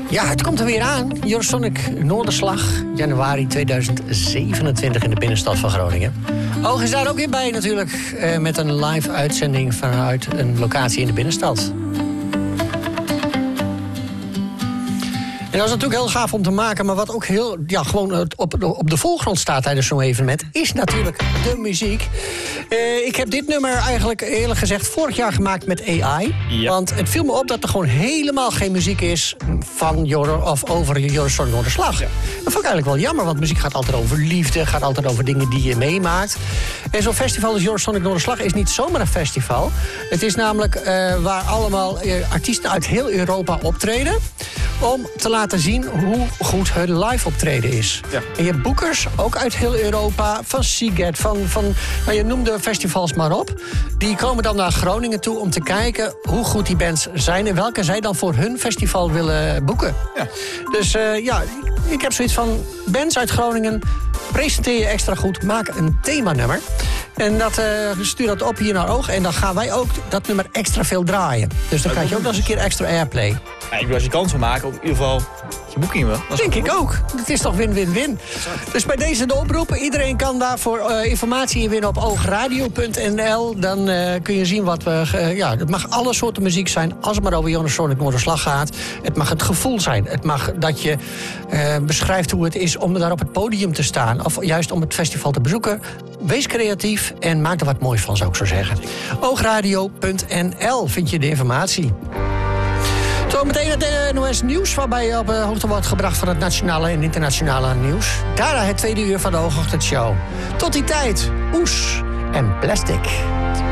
Ja, het komt er weer aan. Eurosonic Noorderslag, januari 2027 in de binnenstad van Groningen. Oog is daar ook weer bij natuurlijk, met een live uitzending vanuit een locatie in de binnenstad. En dat is natuurlijk heel gaaf om te maken, maar wat ook heel, gewoon op de voorgrond staat tijdens zo'n evenement, is natuurlijk de muziek. Ik heb dit nummer eigenlijk eerlijk gezegd vorig jaar gemaakt met AI. Ja. Want het viel me op dat er gewoon helemaal geen muziek is van over Eurosonic Noorderslag. Ja. Dat vond ik eigenlijk wel jammer, want muziek gaat altijd over liefde, gaat altijd over dingen die je meemaakt. En zo'n festival als Eurosonic Noorderslag is niet zomaar een festival. Het is namelijk waar allemaal artiesten uit heel Europa optreden, om te laten zien hoe goed hun live optreden is. Ja. En je hebt boekers, ook uit heel Europa, van Siget, van je noemde festivals maar op. Die komen dan naar Groningen toe om te kijken hoe goed die bands zijn en welke zij dan voor hun festival willen boeken. Ja. Dus ik heb zoiets van, bands uit Groningen, presenteer je extra goed, maak een themanummer. En stuur dat op hier naar Oog. En dan gaan wij ook dat nummer extra veel draaien. Dus dan krijg je ook nog eens een keer extra airplay. Ja, ik wil als je kans van maken, ook in ieder geval je boeking wel. Denk ik ook. Het is toch win-win-win. Dus bij deze de oproep. Iedereen kan daarvoor informatie winnen op oogradio.nl. Dan kun je zien wat we... het mag alle soorten muziek zijn, als het maar over Eurosonic Noorderslag gaat. Het mag het gevoel zijn. Het mag dat je beschrijft hoe het is om daar op het podium te staan. Of juist om het festival te bezoeken. Wees creatief en maak er wat moois van, zou ik zo zeggen. oogradio.nl vind je de informatie. Zometeen het NOS Nieuws, waarbij je op de hoogte wordt gebracht van het nationale en internationale nieuws. Daarna het tweede uur van de Hoogochtendshow. Tot die tijd, oes en plastic.